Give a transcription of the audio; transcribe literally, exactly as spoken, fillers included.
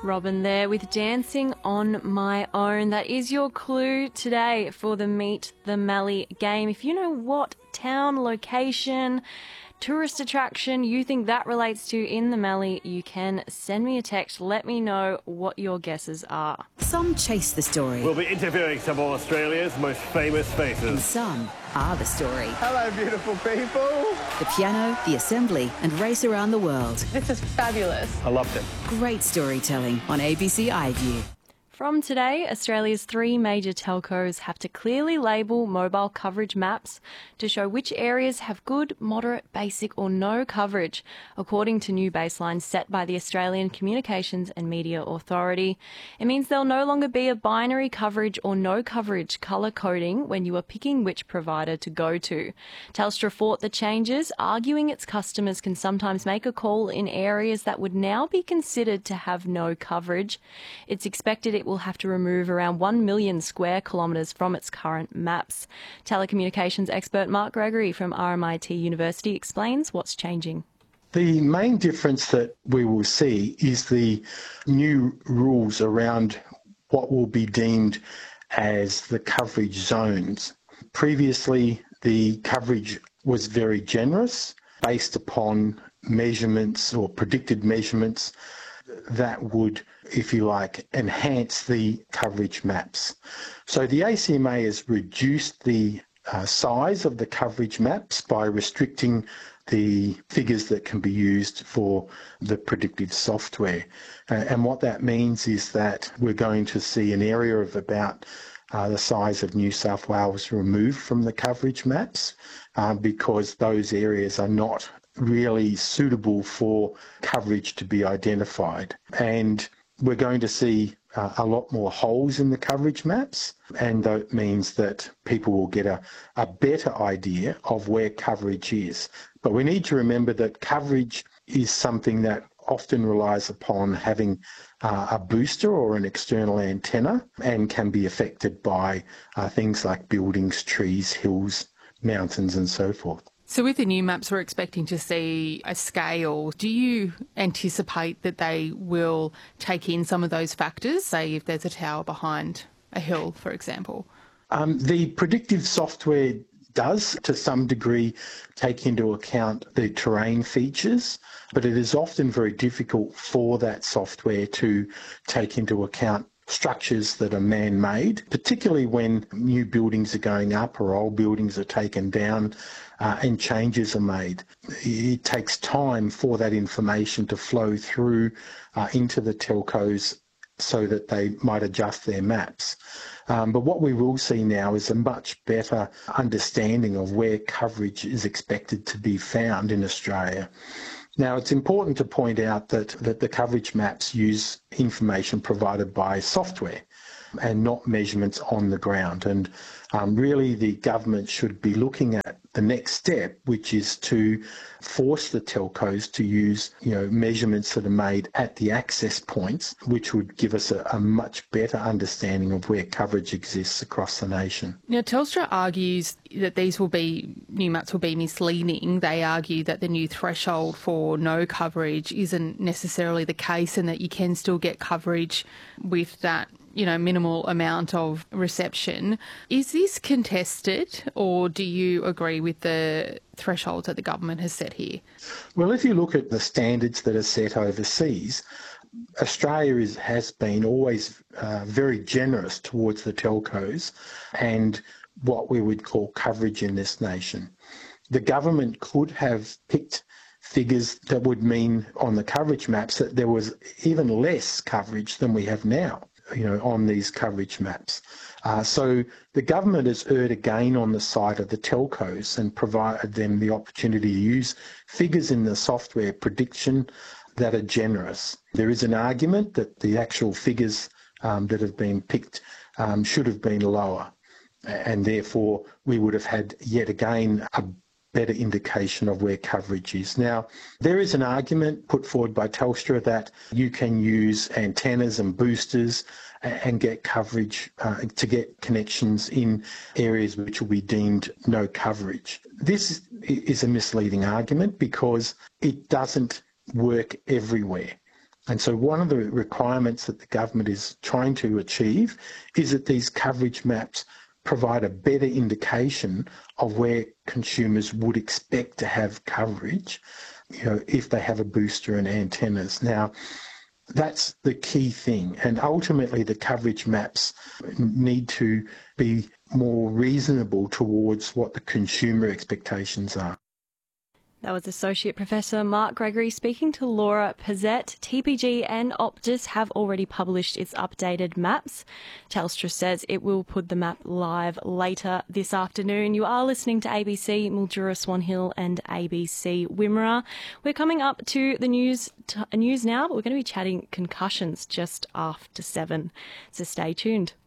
Robin there with Dancing on My Own. That is your clue today for the Meet the Mallee game. If you know what town, location, tourist attraction you think that relates to in the Mallee, you can send me a text. Let me know what your guesses are. Some chase the story. We'll be interviewing some of Australia's most famous faces. And some are the story. Hello, beautiful people. The piano, the assembly, and race around the world. This is fabulous. I loved it. Great storytelling on A B C iView. From today, Australia's three major telcos have to clearly label mobile coverage maps to show which areas have good, moderate, basic or no coverage, according to new baselines set by the Australian Communications and Media Authority. It means there'll no longer be a binary coverage or no coverage colour coding when you are picking which provider to go to. Telstra fought the changes, arguing its customers can sometimes make a call in areas that would now be considered to have no coverage. It's expected it will have to remove around one million square kilometres from its current maps. Telecommunications expert Mark Gregory from R M I T University explains what's changing. The main difference that we will see is the new rules around what will be deemed as the coverage zones. Previously, the coverage was very generous based upon measurements or predicted measurements that would, if you like, enhance the coverage maps. So the A C M A has reduced the uh, size of the coverage maps by restricting the figures that can be used for the predictive software. Uh, and what that means is that we're going to see an area of about uh, the size of New South Wales removed from the coverage maps uh, because those areas are not really suitable for coverage to be identified. And we're going to see uh, a lot more holes in the coverage maps, and that means that people will get a, a better idea of where coverage is. But we need to remember that coverage is something that often relies upon having uh, a booster or an external antenna and can be affected by uh, things like buildings, trees, hills, mountains and so forth. So with the new maps, we're expecting to see a scale. Do you anticipate that they will take in some of those factors, say if there's a tower behind a hill, for example? Um, the predictive software does, to some degree, take into account the terrain features, but it is often very difficult for that software to take into account structures that are man-made, particularly when new buildings are going up or old buildings are taken down uh, and changes are made. It takes time for that information to flow through uh, into the telcos so that they might adjust their maps. Um, but what we will see now is a much better understanding of where coverage is expected to be found in Australia. Now, it's important to point out that, that the coverage maps use information provided by software and not measurements on the ground. And um, really the government should be looking at the next step, which is to force the telcos to use, you know, measurements that are made at the access points, which would give us a, a much better understanding of where coverage exists across the nation. Now, Telstra argues that these will be, new maps will be misleading. They argue that the new threshold for no coverage isn't necessarily the case and that you can still get coverage with that, you know, minimal amount of reception. Is this contested, or do you agree with the thresholds that the government has set here? Well, if you look at the standards that are set overseas, Australia is, has been always uh, very generous towards the telcos and what we would call coverage in this nation. The government could have picked figures that would mean on the coverage maps that there was even less coverage than we have now, you know, on these coverage maps. Uh, so the government has erred again on the side of the telcos and provided them the opportunity to use figures in the software prediction that are generous. There is an argument that the actual figures um, that have been picked um, should have been lower, and therefore we would have had yet again a better indication of where coverage is. Now, there is an argument put forward by Telstra that you can use antennas and boosters and get coverage uh, to get connections in areas which will be deemed no coverage. This is a misleading argument because it doesn't work everywhere. And so one of the requirements that the government is trying to achieve is that these coverage maps provide a better indication of where consumers would expect to have coverage, you know, if they have a booster and antennas. Now, that's the key thing. And ultimately, the coverage maps need to be more reasonable towards what the consumer expectations are. That was Associate Professor Mark Gregory speaking to Laura Pezzett. T P G and Optus have already published its updated maps. Telstra says it will put the map live later this afternoon. You are listening to A B C Mildura Swan Hill and A B C Wimmera. We're coming up to the news t- news now, but we're going to be chatting concussions just after seven. So stay tuned.